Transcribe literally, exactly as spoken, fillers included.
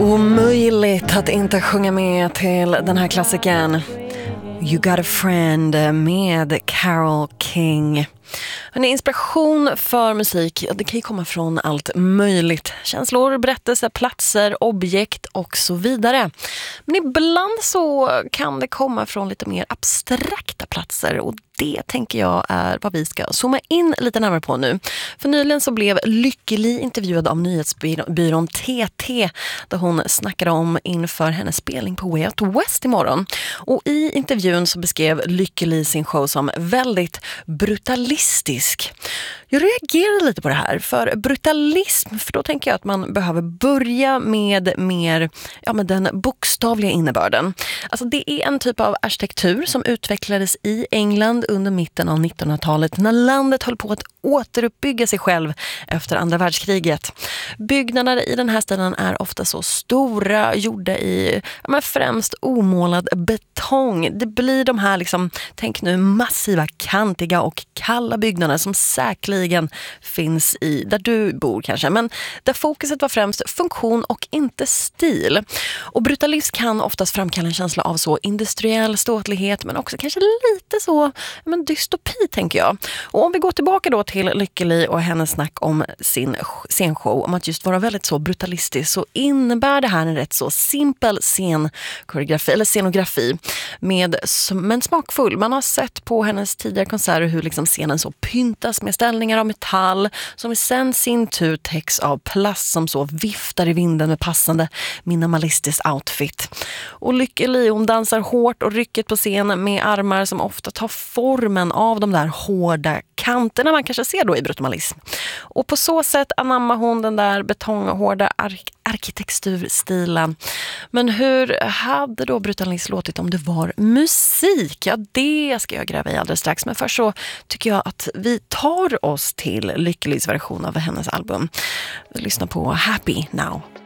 Omöjligt att inte sjunga med till den här klassikern You Got a Friend med Carole King. En inspiration för musik, det kan ju komma från allt möjligt. Känslor, berättelser, platser, objekt och så vidare. Men ibland så kan det komma från lite mer abstrakta platser och det tänker jag är vad vi ska zooma in lite närmare på nu. För nyligen så blev Lykke Li intervjuad av nyhetsbyrån T T där hon snackade om inför hennes spelning på Way Out West imorgon. Och i intervjun så beskrev Lykke Li sin show som väldigt brutalistisk. Jag reagerar lite på det här, för brutalism, för då tänker jag att man behöver börja med mer, ja, med den bokstavliga innebörden. Alltså det är en typ av arkitektur som utvecklades i England under mitten av nittonhundratalet när landet höll på att återuppbygga sig själv efter andra världskriget. Byggnader i den här stilen är ofta så stora, gjorda i ja, men främst omålad betong. Det blir de här, liksom, tänk nu, massiva, kantiga och kalla byggnader som säkerligen finns i där du bor kanske, men där fokuset var främst funktion och inte stil. Och brutalism kan oftast framkalla en känsla av så industriell ståtlighet, men också kanske lite så men dystopi, tänker jag. Och om vi går tillbaka då till Lykke Li och hennes snack om sin scenshow, om att just vara väldigt så brutalistisk, så innebär det här en rätt så simpel scenkoreografi eller scenografi med, men smakfull. Man har sett på hennes tidigare konserter hur liksom scenen så pyntas med ställningar av metall som i sen sin tur täcks av plast som så viftar i vinden med passande minimalistisk outfit. Och Lykke Li, hon dansar hårt och rycket på scenen med armar som ofta tar formen av de där hårda kanterna man kanske ser då i brutalism. Och på så sätt anammar hon den där betonghårda ark- arkitekturstilen. Men hur hade då brutalism låtit om det var musik? Ja, det ska jag gräva i alldeles strax. Men först så tycker jag att vi tar oss till Lykke Lis version av hennes album. Vi lyssnar på Happy Now.